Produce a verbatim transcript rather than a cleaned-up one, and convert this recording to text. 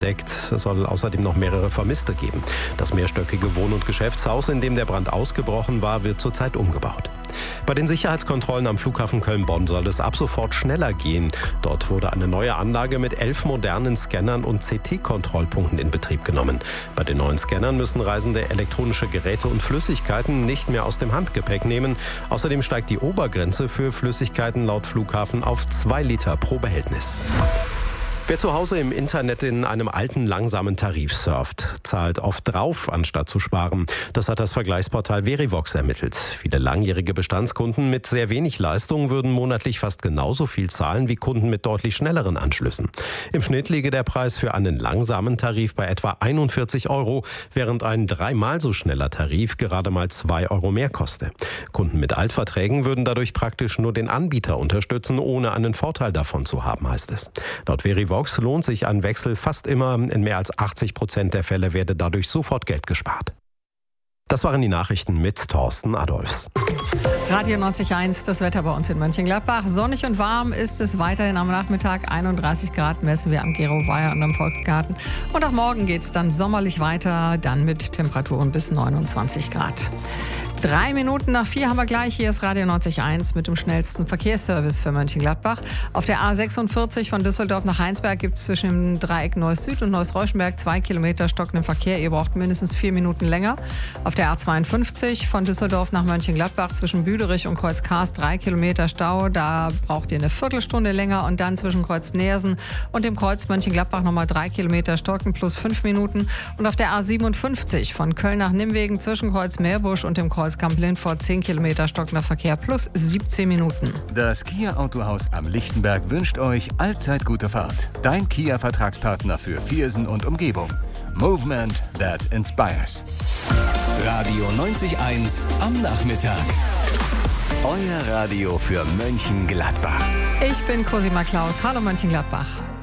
deckt. Es soll außerdem noch mehrere Vermisste geben. Das mehrstöckige Wohn- und Geschäftshaus, in dem der Brand ausgebrochen war, wird zurzeit umgebaut. Bei den Sicherheitskontrollen am Flughafen Köln-Bonn soll es ab sofort schneller gehen. Dort wurde eine neue Anlage mit elf modernen Scannern und C T-Kontrollpunkten in Betrieb genommen. Bei den neuen Scannern müssen Reisende elektronische Geräte und Flüssigkeiten nicht mehr aus dem Handgepäck nehmen. Außerdem steigt die Obergrenze für Flüssigkeiten laut Flughafen auf zwei Liter pro Behältnis. Wer zu Hause im Internet in einem alten, langsamen Tarif surft, zahlt oft drauf, anstatt zu sparen. Das hat das Vergleichsportal Verivox ermittelt. Viele langjährige Bestandskunden mit sehr wenig Leistung würden monatlich fast genauso viel zahlen wie Kunden mit deutlich schnelleren Anschlüssen. Im Schnitt liege der Preis für einen langsamen Tarif bei etwa einundvierzig Euro, während ein dreimal so schneller Tarif gerade mal zwei Euro mehr koste. Kunden mit Altverträgen würden dadurch praktisch nur den Anbieter unterstützen, ohne einen Vorteil davon zu haben, heißt es. Laut Verivox lohnt sich ein Wechsel fast immer. In mehr als achtzig Prozent der Fälle werde dadurch sofort Geld gespart. Das waren die Nachrichten mit Thorsten Adolfs. Radio neunzig Komma eins, das Wetter bei uns in Mönchengladbach. Sonnig und warm ist es weiterhin am Nachmittag. einunddreißig Grad messen wir am Gero-Weiher und am Volksgarten. Und auch morgen geht es dann sommerlich weiter, dann mit Temperaturen bis neunundzwanzig Grad. Drei Minuten nach vier haben wir gleich. Hier ist Radio neunzig Komma eins mit dem schnellsten Verkehrsservice für Mönchengladbach. Auf der A sechsundvierzig von Düsseldorf nach Heinsberg gibt es zwischen dem Dreieck Neuss Süd und Neuss Reuschenberg zwei Kilometer stockenden Verkehr. Ihr braucht mindestens vier Minuten länger. Auf der A zweiundfünfzig von Düsseldorf nach Mönchengladbach zwischen Büderich und Kreuz Kars drei Kilometer Stau. Da braucht ihr eine Viertelstunde länger. Und dann zwischen Kreuz Neersen und dem Kreuz Mönchengladbach nochmal drei Kilometer stocken plus fünf Minuten. Und auf der A siebenundfünfzig von Köln nach Nimwegen zwischen Kreuz Meerbusch und dem Kreuz Kamp-Lindfort zehn Kilometer stockender Verkehr plus siebzehn Minuten. Das Kia Autohaus am Lichtenberg wünscht euch allzeit gute Fahrt. Dein Kia-Vertragspartner für Viersen und Umgebung. Movement that inspires. Radio neunzig Komma eins am Nachmittag. Euer Radio für Mönchengladbach. Ich bin Cosima Klaus. Hallo Mönchengladbach.